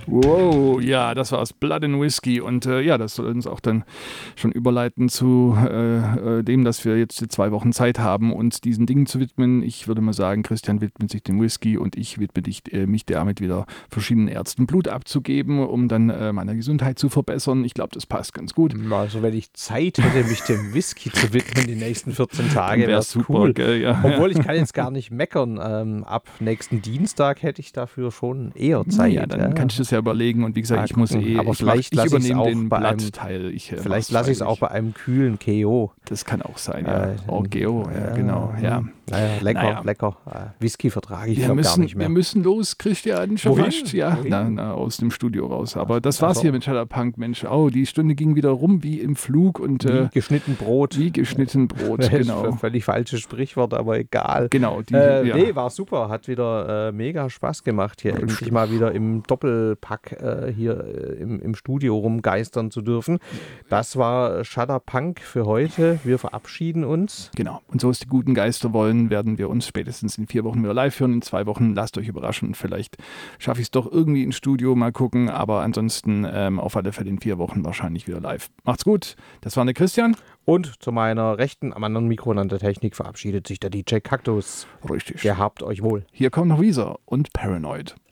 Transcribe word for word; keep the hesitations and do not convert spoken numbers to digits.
Wow, ja, das war aus Blood and Whiskey und äh, ja, das soll uns auch dann schon überleiten zu äh, dem, dass wir jetzt zwei Wochen Zeit haben, uns diesen Dingen zu widmen. Ich würde mal sagen, Christian widmet sich dem Whisky und ich widme dich, äh, mich damit wieder verschiedenen Ärzten Blut abzugeben, um dann äh, meine Gesundheit zu verbessern. Ich glaube, das passt ganz gut. Also wenn ich Zeit hätte, mich dem Whisky zu widmen die nächsten vierzehn Tage, wäre es super, cool. Gell, ja. Obwohl, ich kann jetzt gar nicht meckern. Ähm, ab nächsten Dienstag hätte ich dafür schon eher Zeit. Ja, dann ja. kannst du es ja überlegen und wie gesagt, Mal ich muss gucken. eh, Aber ich, vielleicht mach, ich lasse ich's übernehme auch den bei einem- Blattteil. Ich, äh, Vielleicht mach's lasse ich es auch freiwillig. bei einem kühlen K O. Das kann auch sein, ja. Äh, Orgeo, ja, ja, genau, ja. Naja, lecker, Naja. lecker. Äh, Whisky vertrage ich Wir glaub, gar müssen, nicht mehr. wir müssen los, Christian, schon Wohin? fast, ja, Wohin? na, na, aus dem Studio raus. Aber das war's Also- hier mit Shutterpunk, Mensch. Oh, die Stunde ging wieder rum wie im Flug und Wie äh, geschnitten Brot. wie geschnitten Brot, Das ist genau. ein völlig falsches Sprichwort, aber egal. Genau, die, Äh, ja. Nee, war super. Hat wieder äh, mega Spaß gemacht, hier endlich stimmt. mal wieder im Doppelpack äh, hier äh, im, im Studio rumgeistern zu dürfen. Das war Shutterpunk für heute. Wir verabschieden uns. Genau. Und so es die guten Geister wollen, werden wir uns spätestens in vier Wochen wieder live hören. In zwei Wochen lasst euch überraschen. Vielleicht schaffe ich es doch irgendwie ins Studio, mal gucken. Aber ansonsten ähm, auf alle Fälle in vier Wochen wahrscheinlich wieder live. Macht's gut. Das war der Christian. Und zu meiner Rechten am anderen Mikro an der Technik verabschiedet sich der D J Kaktus. Richtig. Gehabt euch wohl. Hier kommt noch Weezer und Paranoid.